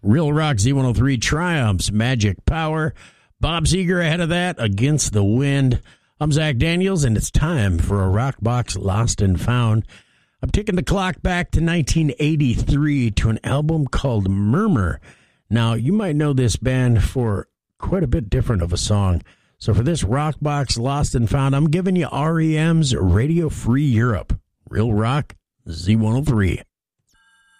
Real Rock Z103 triumphs Magic Power. Bob Seger ahead of that, Against the Wind. I'm Zach Daniels, and it's time for a Rock Box Lost and Found. I'm taking the clock back to 1983 to an album called Murmur. Now, you might know this band for quite a bit different of a song. So for this Rock Box Lost and Found, I'm giving you REM's Radio Free Europe. Real Rock Z103.